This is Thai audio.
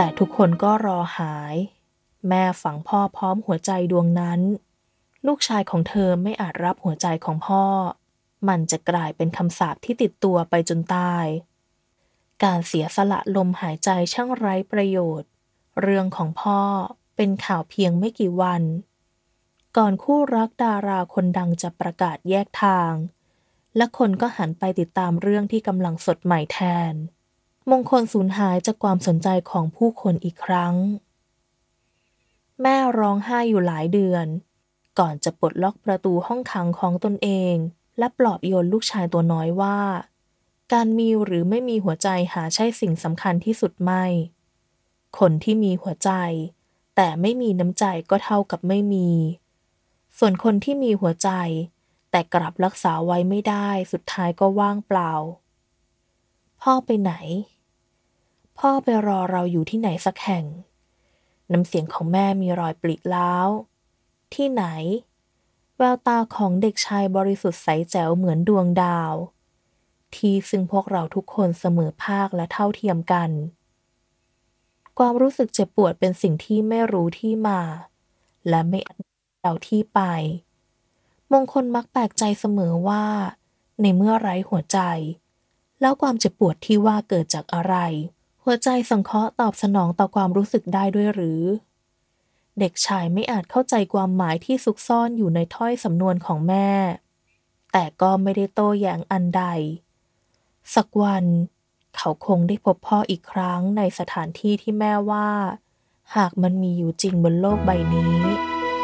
แต่ทุกคนก็รอหาย แม่ฝังพ่อพร้อมหัวใจดวงนั้น ลูกชายของเธอไม่อาจรับหัวใจของพ่อ มันจะกลายเป็นคำสาปที่ติดตัวไปจนตาย การเสียสละลมหายใจช่างไร้ประโยชน์ เรื่องของพ่อเป็นข่าวเพียงไม่กี่วัน ก่อนคู่รักดาราคนดังจะประกาศแยกทาง และคนก็หันไปติดตามเรื่องที่กำลังสดใหม่แทน มงคลสูญหายจากความสนใจของผู้คนอีกครั้ง แม่ร้องไห้อยู่หลายเดือน ก่อนจะปลดล็อกประตูห้องขังของตนเอง และปลอบโยนลูกชายตัวน้อยว่า การมีหรือไม่มีหัวใจหาใช่สิ่งสำคัญที่สุดไม่ คนที่มีหัวใจ แต่ไม่มีน้ำใจก็เท่ากับไม่มี ส่วนคนที่มีหัวใจ แต่กลับรักษาไว้ไม่ได้สุดท้ายก็ว่างเปล่า พ่อไปไหน พ่อไปรอเราอยู่ที่ไหนสักแห่ง น้ำเสียงของแม่มีรอยปริร้าว ที่ไหน แววตาของเด็กชายบริสุทธิ์ใสแจ๋วเหมือนดวงดาว ที่ซึ่งพวกเราทุกคนเสมอภาคและเท่าเทียมกัน ความรู้สึกเจ็บปวดเป็นสิ่งที่ไม่รู้ที่มา และไม่อาจเดาที่ไป มงคลมักแปลกใจเสมอว่า ในเมื่อไร้หัวใจ แล้วความเจ็บปวดที่ว่าเกิดจากอะไร หัวใจสังเคราะห์ตอบสนองต่อความรู้สึกได้ด้วยหรือ เด็กชายไม่อาจเข้าใจความหมายที่ซุกซ่อนอยู่ในถ้อยสำนวนของแม่ แต่ก็ไม่ได้โต้แย้งอันใด สักวันเขาคงได้พบพ่ออีกครั้งในสถานที่ที่แม่ว่า หากมันมีอยู่จริงบนโลกใบนี้